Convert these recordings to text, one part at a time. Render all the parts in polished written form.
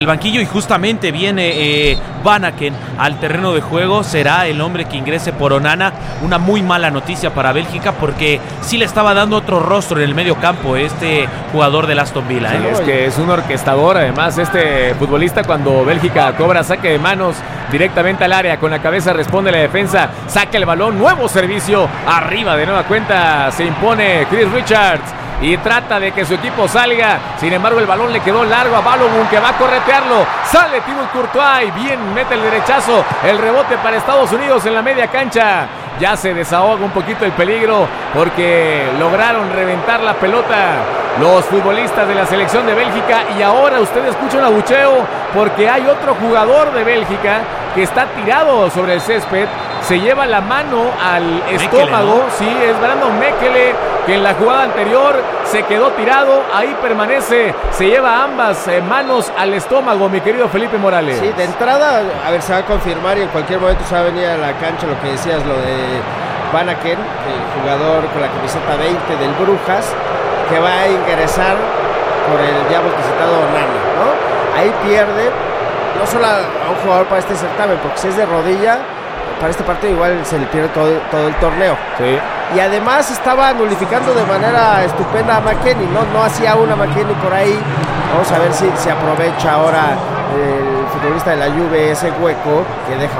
El banquillo y justamente viene Van Aken al terreno de juego, será el hombre que ingrese por Onana. Una muy mala noticia para Bélgica porque sí le estaba dando otro rostro en el medio campo este jugador del Aston Villa. Sí, es que es un orquestador además este futbolista. Cuando Bélgica cobra saque de manos directamente al área, con la cabeza responde la defensa, saca el balón, nuevo servicio, arriba de nueva cuenta se impone Chris Richards y trata de que su equipo salga. Sin embargo, el balón le quedó largo a Balogun, que va a corretearlo. Sale Thibaut Courtois y bien mete el derechazo. El rebote para Estados Unidos en la media cancha. Ya se desahoga un poquito el peligro porque lograron reventar la pelota los futbolistas de la selección de Bélgica. Y ahora usted escucha un abucheo porque hay otro jugador de Bélgica que está tirado sobre el césped. Se lleva la mano al estómago, ¿no? Sí, es Brandon Mekele, que en la jugada anterior se quedó tirado, ahí permanece, se lleva ambas manos al estómago, mi querido Felipe Morales. Sí, de entrada, a ver, se va a confirmar y en cualquier momento se va a venir a la cancha lo que decías, lo de Van Aken, el jugador con la camiseta 20 del Brujas, que va a ingresar por el ya bautizado Onana, ¿no? Ahí pierde, no solo a un jugador para este certamen, porque si es de rodilla, para este partido igual se le pierde todo el torneo. Sí. Y además estaba nulificando de manera estupenda a McKennie, no hacía una McKennie por ahí. Vamos a ver si se aprovecha ahora el futbolista de la Juve ese hueco que deja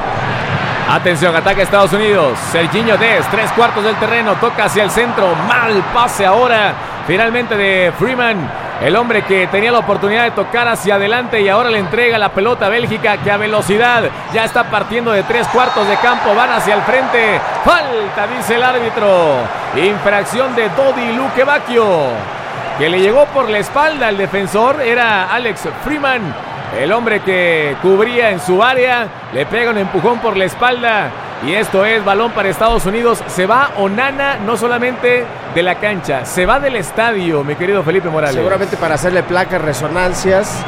ahora. Atención, ataca Estados Unidos. Serginho Dest, 3/4 del terreno, toca hacia el centro, mal pase ahora finalmente de Freeman. El hombre que tenía la oportunidad de tocar hacia adelante y ahora le entrega la pelota a Bélgica, que a velocidad ya está partiendo de 3/4 de campo. Van hacia el frente. Falta, dice el árbitro. Infracción de Dodi Lukebakio, que le llegó por la espalda al defensor. Era Alex Freeman, el hombre que cubría en su área. Le pega un empujón por la espalda. Y esto es balón para Estados Unidos. Se va Onana no solamente de la cancha, se va del estadio, mi querido Felipe Morales. Seguramente para hacerle placas, resonancias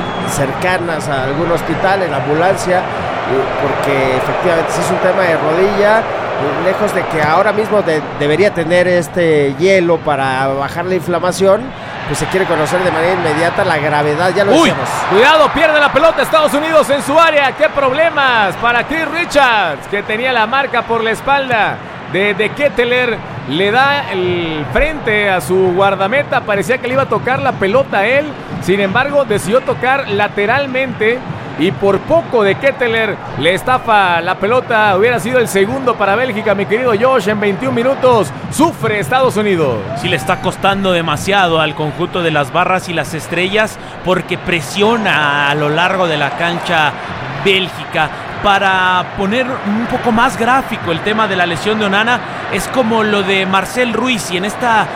cercanas a algún hospital, en ambulancia, porque efectivamente si es un tema de rodilla, lejos de que ahora mismo debería tener este hielo para bajar la inflamación, pues se quiere conocer de manera inmediata la gravedad, ya lo decíamos. Cuidado, pierde la pelota Estados Unidos en su área. ¡Qué problemas para Chris Richards, que tenía la marca por la espalda de Ketteler! Le da el frente a su guardameta, parecía que le iba a tocar la pelota a él. Sin embargo, decidió tocar lateralmente y por poco de Ketteler le estafa la pelota. Hubiera sido el segundo para Bélgica, mi querido Josh. En 21 minutos sufre Estados Unidos. Sí, le está costando demasiado al conjunto de las barras y las estrellas porque presiona a lo largo de la cancha Bélgica. Para poner un poco más gráfico el tema de la lesión de Onana, es como lo de Marcel Ruiz y en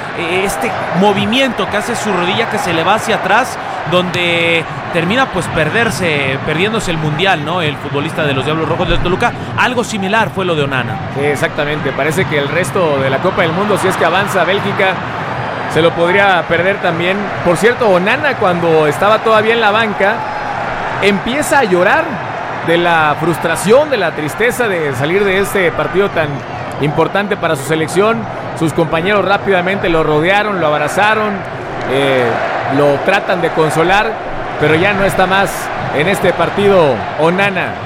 este movimiento que hace su rodilla, que se le va hacia atrás, donde termina pues perdiéndose el mundial, ¿no? El futbolista de los Diablos Rojos del Toluca. Algo similar fue lo de Onana. Sí, exactamente. Parece que el resto de la Copa del Mundo, si es que avanza Bélgica, se lo podría perder también. Por cierto, Onana, cuando estaba todavía en la banca, empieza a llorar de la frustración, de la tristeza de salir de este partido tan importante para su selección. Sus compañeros rápidamente lo rodearon, lo abrazaron, lo tratan de consolar, pero ya no está más en este partido Onana.